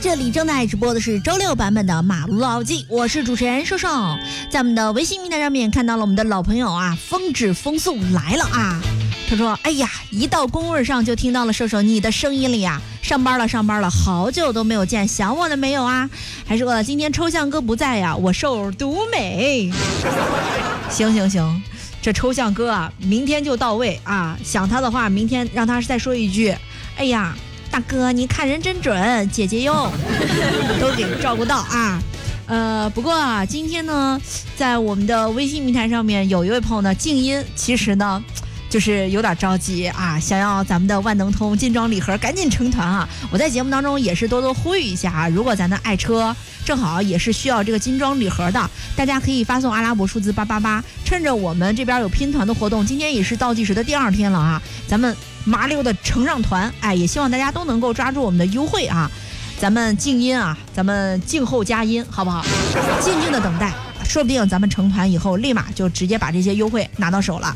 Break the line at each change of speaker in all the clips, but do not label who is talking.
这里正在直播的是周六版本的马路老记，我是主持人瘦瘦。在我们的微信平台上面看到了我们的老朋友啊，风止风速来了啊。他说：“哎呀，一到工位上就听到了瘦瘦你的声音里呀，上班了，好久都没有见，想我了没有啊？”还说了今天抽象哥不在呀，我瘦独美。行，这抽象哥啊，明天就到位啊。想他的话，明天让他再说一句：“哎呀。”大哥，你看人真准，姐姐哟，都给照顾到啊。不过啊，今天呢，在我们的微信平台上面有一位朋友呢静音，其实呢，就是有点着急啊，想要咱们的万能通金装礼盒赶紧成团啊！我在节目当中也是多多呼吁一下啊，如果咱的爱车正好也是需要这个金装礼盒的，大家可以发送阿拉伯数字888，趁着我们这边有拼团的活动，今天也是倒计时的第2天了啊，咱们麻溜的承让团，哎，也希望大家都能够抓住我们的优惠啊！咱们静音啊，咱们静候佳音，好不好？静静的等待，说不定咱们成团以后，立马就直接把这些优惠拿到手了。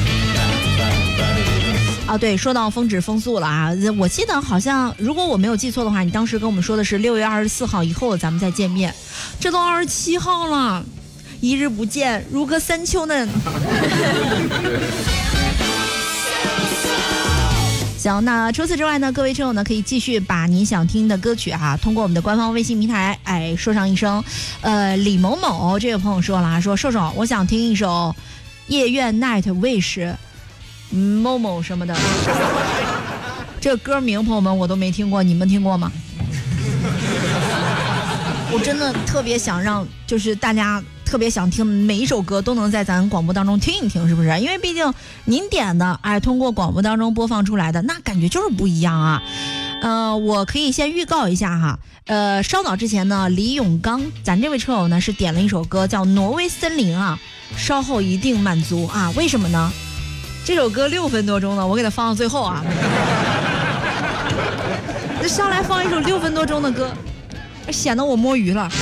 啊，对，说到风止风速了啊，我记得好像如果我没有记错的话，你当时跟我们说的是6月24号以后咱们再见面，这都27号了，一日不见如隔三秋呢。行，那除此之外呢，各位车友呢可以继续把你想听的歌曲啊，通过我们的官方微信平台说上一声。李某某这位朋友说了，说瘦瘦，我想听一首夜愿 Night Wish 某某什么的，这个歌名朋友们我都没听过，你们听过吗？我真的特别想让就是大家特别想听每一首歌都能在咱广播当中听一听，是不是？因为毕竟您点的通过广播当中播放出来的那感觉就是不一样啊。我可以先预告一下哈，稍早之前呢，李永刚咱这位车友呢是点了一首歌叫《挪威森林》啊，稍后一定满足啊。为什么呢？这首歌6分多钟呢，我给它放到最后啊。这上来放一首6分多钟的歌，显得我摸鱼了。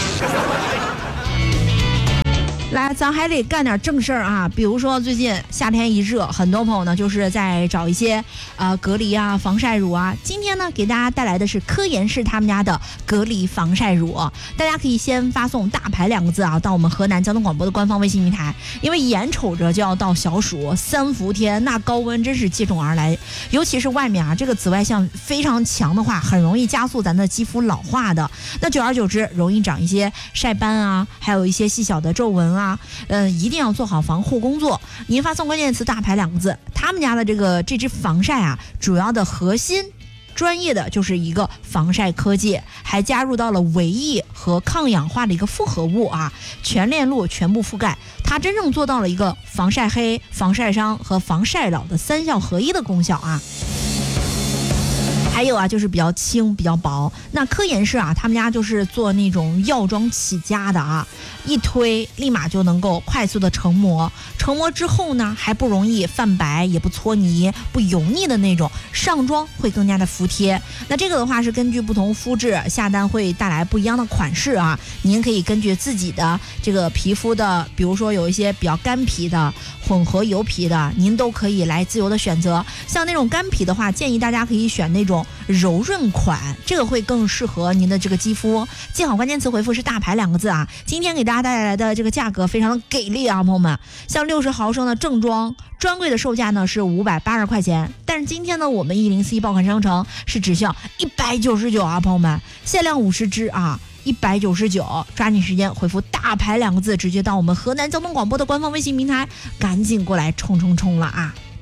来，咱还得干点正事儿啊！比如说最近夏天一热，很多朋友呢就是在找一些隔离啊、防晒乳啊。今天呢给大家带来的是科颜氏他们家的隔离防晒乳，大家可以先发送大牌2个字啊到我们河南交通广播的官方微信平台，因为眼瞅着就要到小暑3伏天，那高温真是接踵而来，尤其是外面啊这个紫外线非常强的话，很容易加速咱的肌肤老化的，那久而久之容易长一些晒斑啊，还有一些细小的皱纹啊。一定要做好防护工作。您发送关键词大牌2个字，他们家的这支防晒啊，主要的核心专业的就是一个防晒科技，还加入到了维 E 和抗氧化的一个复合物啊，全链路全部覆盖，它真正做到了一个防晒黑、防晒伤和防晒老的3效合一的功效啊。还有啊，就是比较轻比较薄，那科颜氏啊他们家就是做那种药妆起家的啊，一推立马就能够快速的成膜，成膜之后呢还不容易泛白，也不搓泥，不油腻的那种，上妆会更加的服帖。那这个的话是根据不同肤质下单会带来不一样的款式啊，您可以根据自己的这个皮肤的，比如说有一些比较干皮的、混合油皮的，您都可以来自由的选择。像那种干皮的话，建议大家可以选那种柔润款，这个会更适合您的这个肌肤。记好关键词回复是大牌2个字啊。今天给大家带来的这个价格非常的给力啊，朋友们，像60毫升的正装专柜的售价呢是580块钱，但是今天呢我们104爆款商城是只需要199啊，朋友们，限量50支啊，199，抓紧时间回复大牌2个字，直接到我们河南交通广播的官方微信平台，赶紧过来冲了啊！